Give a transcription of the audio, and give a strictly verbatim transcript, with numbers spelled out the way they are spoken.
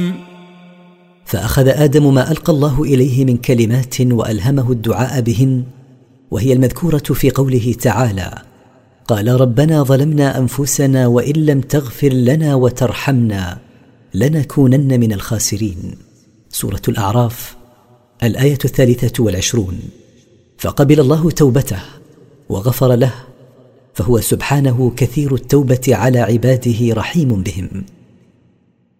فأخذ آدم ما ألقى الله إليه من كلمات وألهمه الدعاء بهن، وهي المذكورة في قوله تعالى: قال ربنا ظلمنا أنفسنا وإن لم تغفر لنا وترحمنا لنكونن من الخاسرين. سورة الأعراف الآية الثالثة والعشرون. فقبل الله توبته وغفر له، فهو سبحانه كثير التوبة على عباده رحيم بهم.